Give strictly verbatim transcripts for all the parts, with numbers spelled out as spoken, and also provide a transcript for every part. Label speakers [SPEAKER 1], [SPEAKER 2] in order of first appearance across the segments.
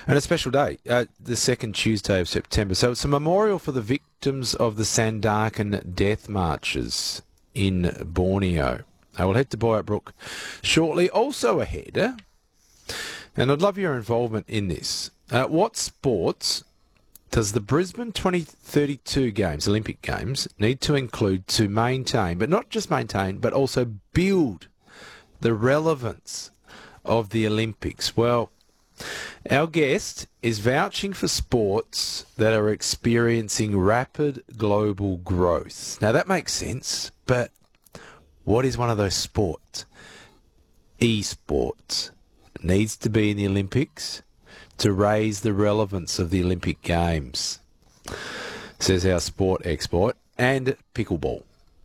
[SPEAKER 1] And a special day, uh, the second Tuesday of September. So it's a memorial for the victims of the Sandakan death marches in Borneo. I will head to Boyup Brook shortly. Also ahead, uh, and I'd love your involvement in this. Uh, what sports does the Brisbane twenty thirty-two Games, Olympic Games, need to include to maintain, but not just maintain, but also build the relevance of the Olympics? Well, our guest is vouching for sports that are experiencing rapid global growth. Now, that makes sense, but what is one of those sports? Esports. It needs to be in the Olympics to raise the relevance of the Olympic Games, says our sport expert. And pickleball.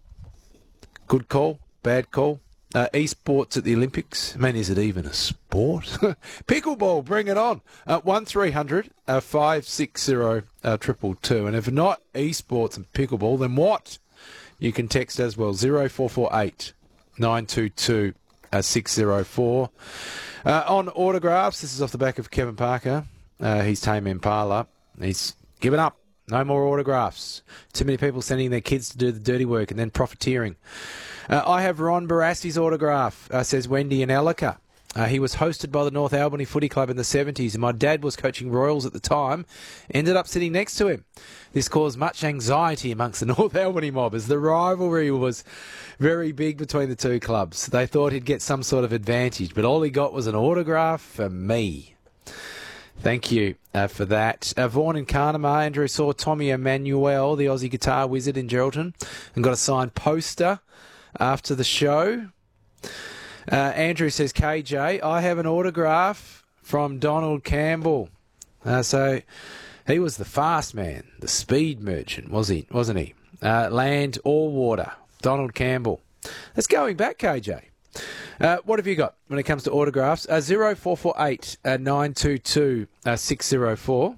[SPEAKER 1] Good call, bad call. Uh, esports at the Olympics. I mean, is it even a sport? Pickleball, bring it on. Uh, one three hundred five six zero two two. And if not esports and pickleball, then what? You can text as well, zero four four eight nine two two six zero four. Uh, on autographs, this is off the back of Kevin Parker. Uh, he's Tame Impala. He's given up. No more autographs. Too many people sending their kids to do the dirty work and then profiteering. Uh, I have Ron Barassi's autograph, uh, says Wendy in Ellicott. Uh, he was hosted by the North Albany Footy Club in the seventies, and my dad was coaching Royals at the time, ended up sitting next to him. This caused much anxiety amongst the North Albany mob, as the rivalry was very big between the two clubs. They thought he'd get some sort of advantage, but all he got was an autograph for me. Thank you uh, for that. Uh, Vaughan in Carnamah, Andrew saw Tommy Emmanuel, the Aussie guitar wizard in Geraldton, and got a signed poster after the show. Uh, Andrew says, K J, I have an autograph from Donald Campbell. Uh, so he was the fast man, the speed merchant, was he? Wasn't he? Uh, land or water, Donald Campbell. That's going back, K J. Uh, what have you got when it comes to autographs? Uh, zero four four eight nine two two six zero four.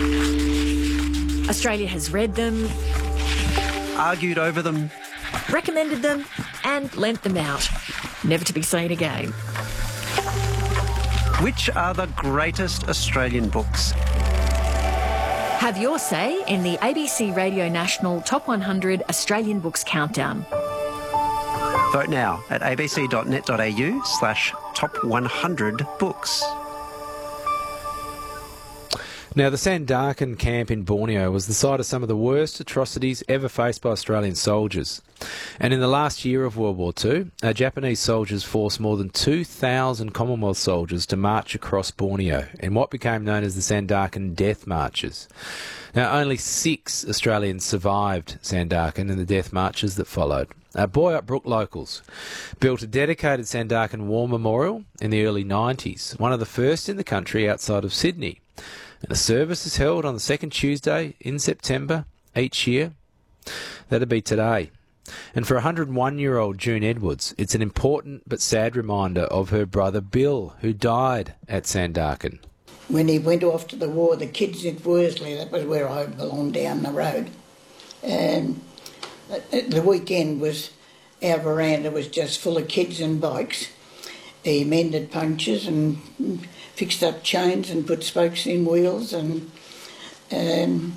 [SPEAKER 2] Australia has read them,
[SPEAKER 3] argued over them,
[SPEAKER 2] recommended them and lent them out, never to be seen again.
[SPEAKER 3] Which are the greatest Australian books?
[SPEAKER 2] Have your say in the A B C Radio National Top one hundred Australian Books Countdown.
[SPEAKER 3] Vote now at abc.net.au slash top 100 books.
[SPEAKER 1] Now, the Sandakan camp in Borneo was the site of some of the worst atrocities ever faced by Australian soldiers. And in the last year of World War Two, uh, Japanese soldiers forced more than two thousand Commonwealth soldiers to march across Borneo in what became known as the Sandakan Death Marches. Now, only six Australians survived Sandakan in the death marches that followed. Uh, Boyup Brook locals built a dedicated Sandakan War Memorial in the early nineties, one of the first in the country outside of Sydney. And a service is held on the second Tuesday in September each year. That'd be today. And for one hundred one-year-old June Edwards, it's an important but sad reminder of her brother Bill, who died at Sandakan.
[SPEAKER 4] When he went off to the war, the kids at Worsley, that was where I belonged down the road, and the weekend was, our veranda was just full of kids and bikes. He mended punctures and fixed up chains and put spokes in wheels, and um,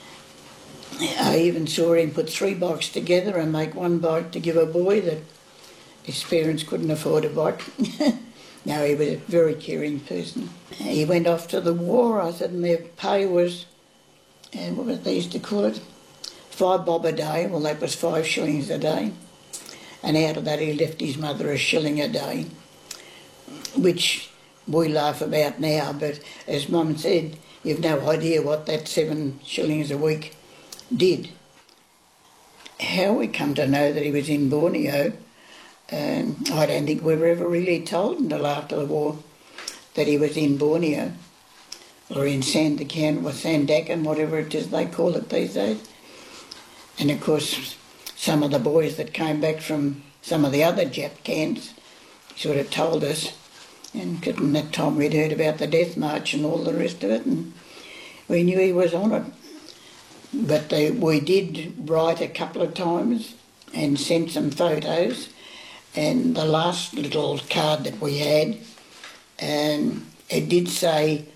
[SPEAKER 4] I even saw him put three bikes together and make one bike to give a boy that his parents couldn't afford a bike. No, he was a very caring person. He went off to the war, I said, and their pay was, and what was they used to call it? Five bob a day. Well, that was five shillings a day. And out of that he left his mother a shilling a day, which we laugh about now, but as Mum said, you've no idea what that seven shillings a week did. How we come to know that he was in Borneo, um, I don't think we were ever really told until after the war that he was in Borneo, or in Sandakan, or Sandakan, whatever it is they call it these days. And of course, some of the boys that came back from some of the other Jap camps sort of told us, and at that time we'd heard about the death march and all the rest of it, and we knew he was on it. But they, we did write a couple of times and sent some photos, and the last little card that we had, um, it did say